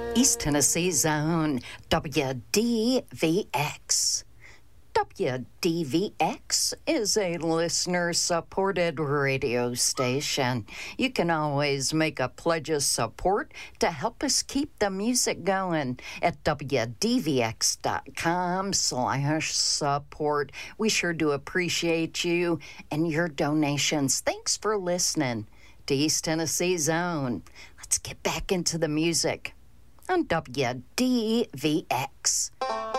East Tennessee Zone, WDVX. WDVX is a listener-supported radio station. You can always make a pledge of support to help us keep the music going at WDVX.com/support. We sure do appreciate you and your donations. Thanks for listening to East Tennessee Zone. Let's get back into the music on WDVX.